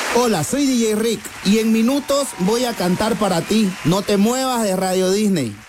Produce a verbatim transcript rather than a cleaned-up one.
Hola, soy D J Rick y en minutos voy a cantar para ti. No te muevas de Radio Disney.